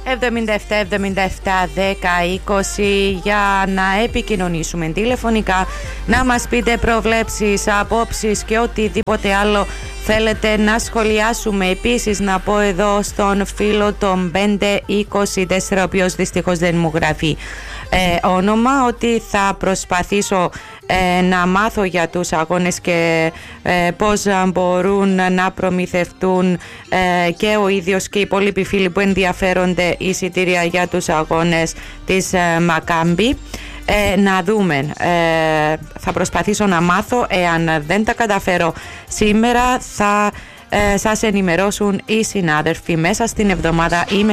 20 για να επικοινωνήσουμε τηλεφωνικά, να μας πείτε προβλέψεις, απόψεις και οτιδήποτε άλλο θέλετε να σχολιάσουμε. Επίσης να πω εδώ στον φίλο των 524, ο οποίος δυστυχώς δεν μου γράφει όνομα, ότι θα προσπαθήσω να μάθω για τους αγώνες και πώς μπορούν να προμηθευτούν και ο ίδιος και οι υπόλοιποι φίλοι που ενδιαφέρονται εισιτήρια για τους αγώνες της Μακάμπι. Να δούμε, θα προσπαθήσω να μάθω. Εάν δεν τα καταφέρω σήμερα, θα σας ενημερώσουν οι συνάδελφοι μέσα στην εβδομάδα ή